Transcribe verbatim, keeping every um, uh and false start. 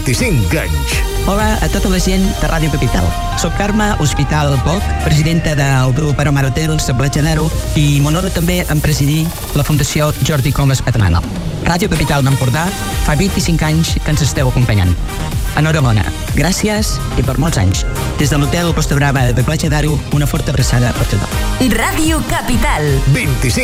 vint-i-cinc anys. Hola a tota la gent de Ràdio Capital. Soc Carme Hospital Poc, presidenta del grup Aromar Hotels de Platja d'Aro, i m'honora també en presidir la Fundació Jordi Comas Catalana. Ràdio Capital d'Empordà fa vint-i-cinc anys que ens esteu acompanyant. Enhorabona, gràcies i per molts anys. Des de l'Hotel Costa Brava de Platja d'Aro, una forta abraçada per tothom. Ràdio Capital. vint-i-cinc